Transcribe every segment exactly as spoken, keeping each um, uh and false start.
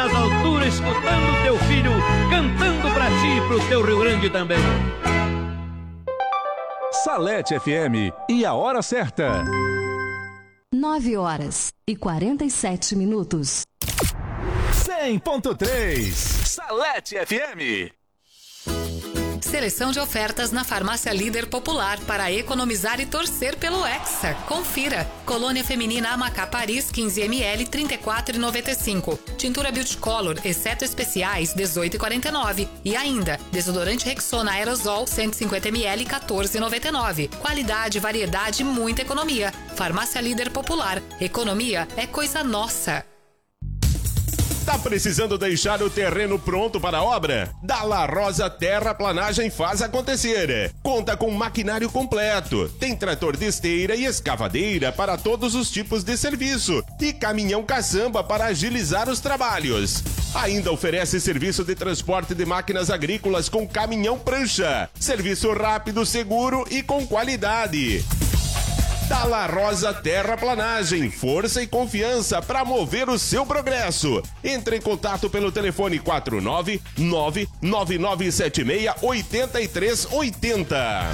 nas alturas, escutando teu filho, cantando pra ti e pro teu Rio Grande também. Salete F M e a hora certa. nove horas e quarenta e sete minutos. cem ponto três Salete F M. Seleção de ofertas na Farmácia Líder Popular para economizar e torcer pelo Hexa. Confira. Colônia feminina Amacá Paris quinze mililitros trinta e quatro reais e noventa e cinco centavos. Tintura Beauty Color, exceto especiais, dezoito reais e quarenta e nove centavos. E ainda, desodorante Rexona Aerosol cento e cinquenta mililitros quatorze reais e noventa e nove centavos. Qualidade, variedade e muita economia. Farmácia Líder Popular. Economia é coisa nossa. Tá precisando deixar o terreno pronto para a obra? Dalla Rosa Terraplanagem faz acontecer. Conta com maquinário completo. Tem trator de esteira e escavadeira para todos os tipos de serviço. E caminhão caçamba para agilizar os trabalhos. Ainda oferece serviço de transporte de máquinas agrícolas com caminhão prancha. Serviço rápido, seguro e com qualidade. Dalla Rosa Terraplanagem, força e confiança para mover o seu progresso. Entre em contato pelo telefone quatro nove nove nove nove sete seis oito três oito zero.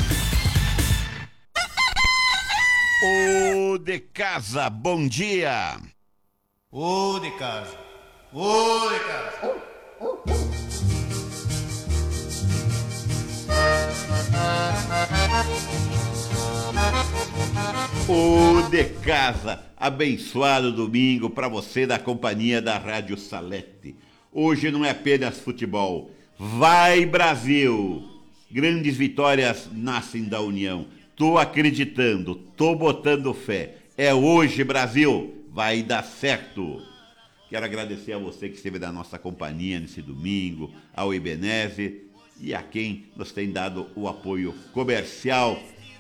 Ô de casa, bom dia. Ô de casa, ô de casa. Ô de casa, abençoado domingo para você da companhia da Rádio Salete. Hoje não é apenas futebol. Vai Brasil! Grandes vitórias nascem da união. Tô acreditando, tô botando fé. É hoje, Brasil! Vai dar certo! Quero agradecer a você que esteve na nossa companhia nesse domingo, ao Ibeneze e a quem nos tem dado o apoio comercial.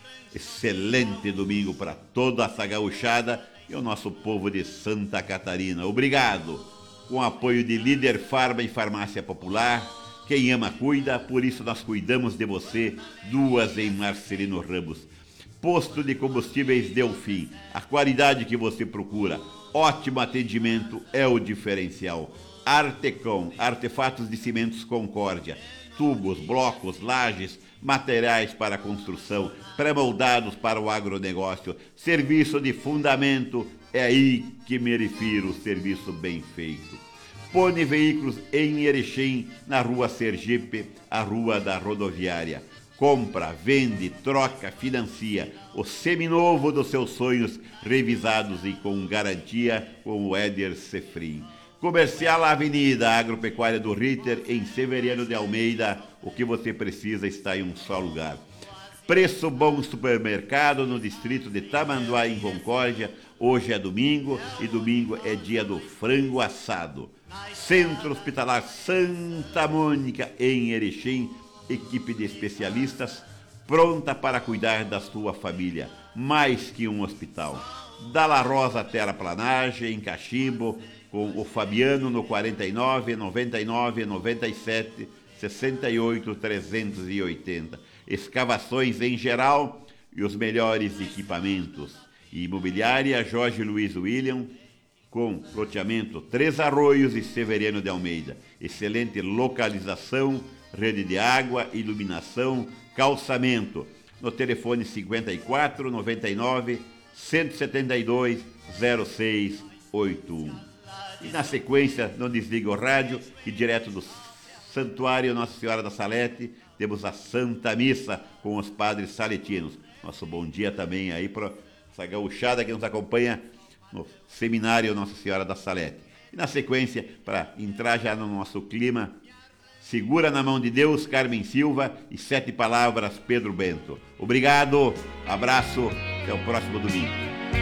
Excelente domingo para toda essa gauchada e o nosso povo de Santa Catarina. Obrigado! Com o apoio de Líder Farma e Farmácia Popular, quem ama cuida, por isso nós cuidamos de você. Duas em Marcelino Ramos. Posto de Combustíveis Delfim, a qualidade que você procura. Ótimo atendimento é o diferencial. Artecom, artefatos de cimentos Concórdia. Tubos, blocos, lajes, materiais para construção, pré-moldados para o agronegócio, serviço de fundamento, é aí que me refiro, serviço bem feito. Pone Veículos em Erechim, na rua Sergipe, a rua da rodoviária. Compra, vende, troca, financia o seminovo dos seus sonhos, revisados e com garantia com o Éder Cefrim. Comercial Avenida Agropecuária do Ritter, em Severiano de Almeida. O que você precisa está em um só lugar. Preço Bom Supermercado no distrito de Tamanduá, em Concórdia. Hoje é domingo e domingo é dia do frango assado. Centro Hospitalar Santa Mônica, em Erechim. Equipe de especialistas pronta para cuidar da sua família. Mais que um hospital. Dalla Rosa Terraplanagem, em Cachimbo, com o Fabiano no quarenta e nove, noventa e nove, noventa e sete, sessenta e oito, trezentos e oitenta. Escavações em geral e os melhores equipamentos. Imobiliária Jorge Luiz William, com loteamento Três Arroios e Severiano de Almeida. Excelente localização, rede de água, iluminação, calçamento. No telefone cinquenta e quatro, noventa e nove, cento e setenta e dois, zero seis oito um. E na sequência, não desliga o rádio, e direto do Santuário Nossa Senhora da Salete, temos a Santa Missa com os padres saletinos. Nosso bom dia também aí para essa gauchada que nos acompanha no Seminário Nossa Senhora da Salete. E na sequência, para entrar já no nosso clima, Segura na Mão de Deus, Carmen Silva, e Sete Palavras, Pedro Bento. Obrigado, abraço, até o próximo domingo.